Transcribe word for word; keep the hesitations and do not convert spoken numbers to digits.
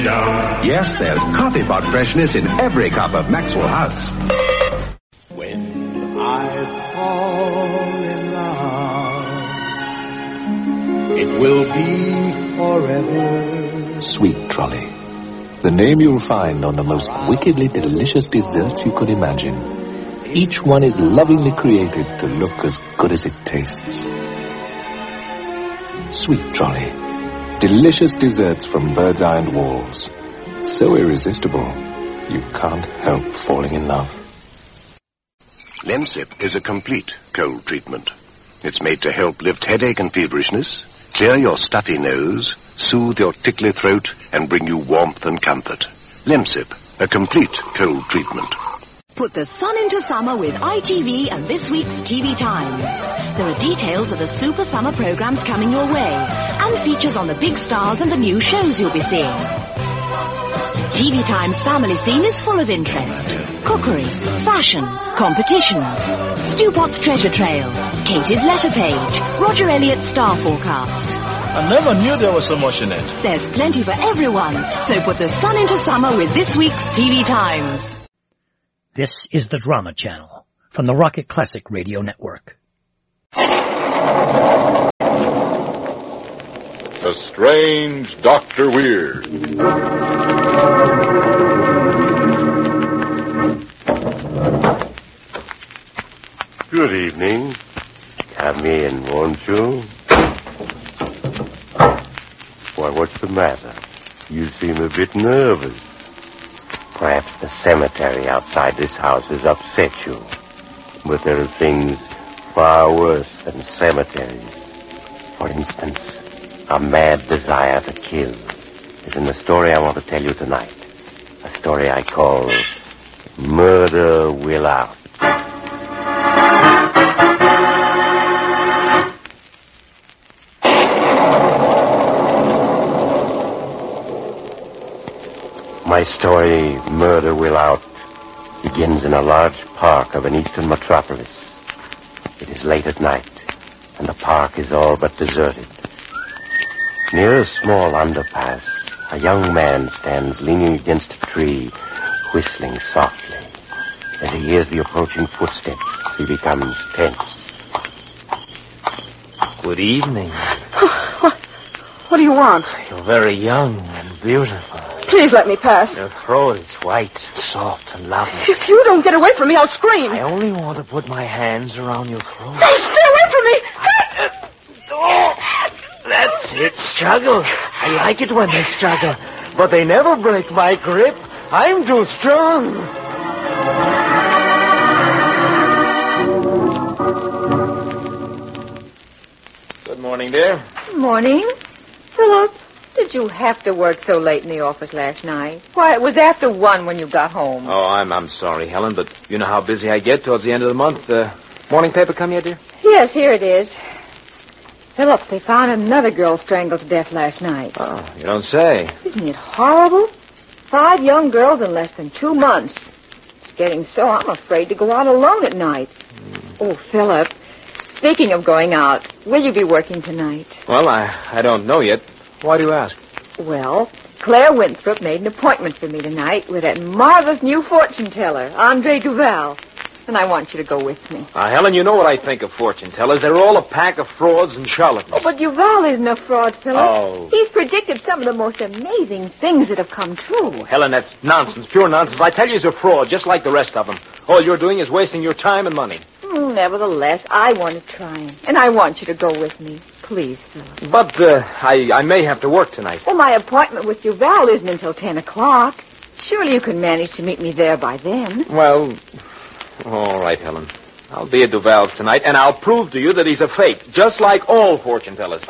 Yes, there's coffee pot freshness in every cup of Maxwell House. When I fall in love, it will be forever. Sweet Trolley. The name you'll find on the most wickedly delicious desserts you could imagine. Each one is lovingly created to look as good as it tastes. Sweet Trolley. Delicious desserts from Bird's Eye and Walls. So irresistible, you can't help falling in love. Lemsip is a complete cold treatment. It's made to help lift headache and feverishness, clear your stuffy nose, soothe your tickly throat, and bring you warmth and comfort. Lemsip, a complete cold treatment. Put the sun into summer with I T V and this week's T V Times. There are details of the super summer programs coming your way and features on the big stars and the new shows you'll be seeing. T V Times family scene is full of interest. Cookery, fashion, competitions, Stu Pot's treasure trail, Katie's letter page, Roger Elliott's star forecast. I never knew there was so much in it. There's plenty for everyone, so put the sun into summer with this week's T V Times. This is the Drama Channel from the Rocket Classic Radio Network. The Strange Doctor Weird. Good evening. Come in, won't you? Why, what's the matter? You seem a bit nervous. Perhaps the cemetery outside this house has upset you. But there are things far worse than cemeteries. For instance, a mad desire to kill is in the story I want to tell you tonight. A story I call Murder Will Out. My story, Murder Will Out, begins in a large park of an eastern metropolis. It is late at night, and the park is all but deserted. Near a small underpass, a young man stands leaning against a tree, whistling softly. As he hears the approaching footsteps, he becomes tense. Good evening. What, what do you want? You're very young and beautiful. Please let me pass. Your throat is white, soft, and lovely. If you don't get away from me, I'll scream. I only want to put my hands around your throat. No, stay away from me! Oh, that's it, struggle. I like it when they struggle, but they never break my grip. I'm too strong. Good morning, dear. Good morning. Philip, did you have to work so late in the office last night? Why, it was after one when you got home. Oh, I'm I'm sorry, Helen, but you know how busy I get towards the end of the month. The uh, morning paper come yet, dear? Yes, here it is. Philip, they found another girl strangled to death last night. Oh, you don't say. Isn't it horrible? Five young girls in less than two months. It's getting so I'm afraid to go out alone at night. Mm. Oh, Philip, speaking of going out, will you be working tonight? Well, I, I don't know yet. Why do you ask? Well, Claire Winthrop made an appointment for me tonight with that marvelous new fortune teller, Andre Duval. And I want you to go with me. Uh, Helen, you know what I think of fortune tellers. They're all a pack of frauds and charlatans. Oh, but Duval isn't a fraud, Philip. Oh. He's predicted some of the most amazing things that have come true. Oh, Helen, that's nonsense, pure nonsense. I tell you he's a fraud, just like the rest of them. All you're doing is wasting your time and money. Mm, nevertheless, I want to try him. And I want you to go with me. Please, Philip. But uh, I, I may have to work tonight. Well, my appointment with Duval isn't until ten o'clock. Surely you can manage to meet me there by then. Well, all right, Helen. I'll be at Duval's tonight, and I'll prove to you that he's a fake, just like all fortune tellers.